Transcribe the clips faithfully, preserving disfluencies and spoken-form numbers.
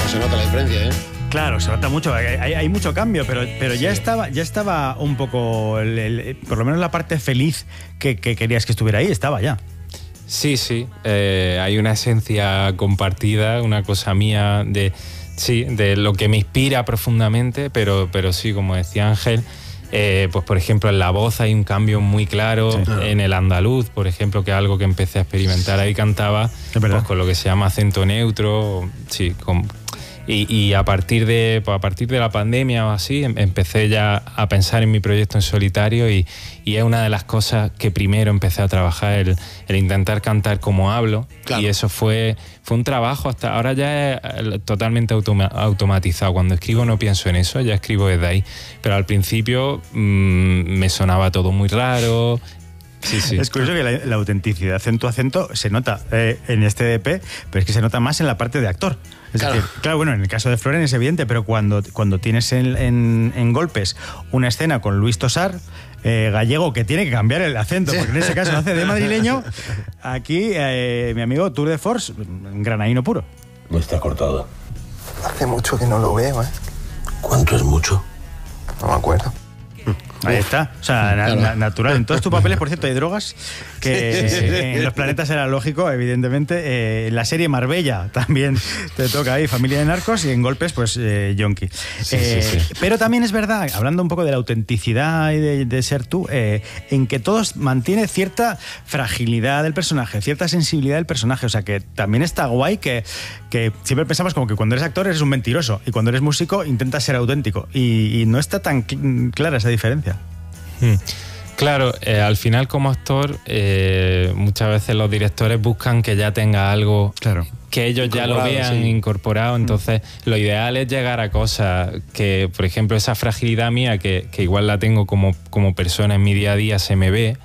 se nota la diferencia, ¿eh? Claro, se nota mucho, hay, hay mucho cambio, pero, pero ya, sí. estaba, ya estaba un poco, el, el, por lo menos la parte feliz que, que querías que estuviera ahí, estaba ya. Sí, sí, eh, hay una esencia compartida, una cosa mía de, sí, de lo que me inspira profundamente, pero, pero sí, como decía Ángel, eh, pues por ejemplo en la voz hay un cambio muy claro, sí, claro. En el andaluz, por ejemplo, que es algo que empecé a experimentar, ahí cantaba pues, con lo que se llama acento neutro, sí, con... Y, y a partir de pues a partir de la pandemia o así, empecé ya a pensar en mi proyecto en solitario y, y es una de las cosas que primero empecé a trabajar, el, el intentar cantar como hablo. Claro. Y eso fue, fue un trabajo, hasta ahora ya es totalmente automa automatizado. Cuando escribo no pienso en eso, ya escribo desde ahí. Pero al principio mmm, me sonaba todo muy raro. Sí, sí. Es curioso que la, la autenticidad en tu acento se nota eh, en este E P, pero es que se nota más en la parte de actor. Es claro. decir, claro, bueno, en el caso de Floren es evidente, pero cuando, cuando tienes en, en, en Golpes una escena con Luis Tosar, eh, gallego, que tiene que cambiar el acento, porque en ese caso hace de madrileño, aquí eh, mi amigo Tour de Force, granaíno puro. No está cortado. Hace mucho que no lo veo, ¿eh? ¿Cuánto es mucho? No me acuerdo. Ahí está, o sea, na claro. natural. En todos tus papeles, por cierto, hay drogas, que sí, sí, sí. En Los Planetas era lógico, evidentemente. Eh, en la serie Marbella también te toca ahí, Familia de Narcos, y en Golpes, pues, eh, Yonki. Sí, eh, sí, sí. Pero también es verdad, hablando un poco de la autenticidad y de, de ser tú, eh, en que todos mantiene cierta fragilidad del personaje, cierta sensibilidad del personaje. O sea, que también está guay que, que siempre pensamos como que cuando eres actor eres un mentiroso y cuando eres músico intentas ser auténtico. Y, y no está tan cl clara esa diferencia. Hmm. Claro, eh, al final como actor eh, muchas veces los directores buscan que ya tenga algo, claro, que ellos ya lo vean sí. incorporado, entonces mm. lo ideal es llegar a cosas que, por ejemplo, esa fragilidad mía que, que igual la tengo como, como persona en mi día a día se me ve,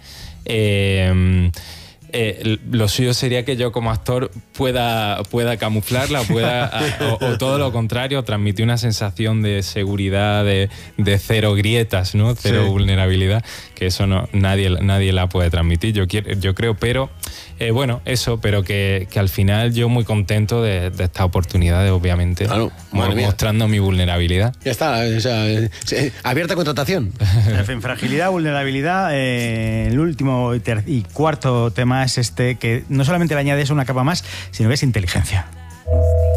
eh, Eh, lo suyo sería que yo como actor pueda, pueda camuflarla pueda, o, o todo lo contrario, transmitir una sensación de seguridad, de, de cero grietas, ¿no? Cero sí. vulnerabilidad, que eso no, nadie, nadie la puede transmitir, yo, quiero, yo creo, pero eh, bueno, eso, pero que, que al final yo muy contento de, de estas oportunidades, obviamente, claro, mostrando mi vulnerabilidad. Ya está, o sea, abierta contratación. En fin, fragilidad, vulnerabilidad, eh, el último y, y cuarto tema es este, que no solamente le añades una capa más, sino que es inteligencia.